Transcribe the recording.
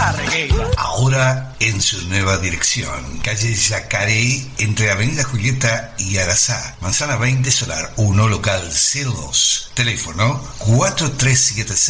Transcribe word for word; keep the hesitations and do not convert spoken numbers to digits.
Parreguera. Ahora en su nueva dirección. Calle Yacaré, entre Avenida Julieta y Arazá. Manzana veinte, Solar uno, local cero dos. Teléfono cuatro tres siete seis